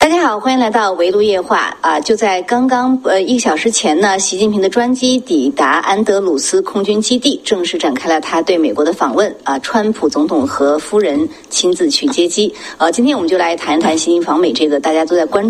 大家好，欢迎来到围炉夜话啊！就在刚刚1个小时前呢，习近平的专机抵达安德鲁斯空军基地，正式展开了他对美国的访问啊。川普总统和夫人亲自去接机。今天我们就来谈一谈习近访美这个大家都在关注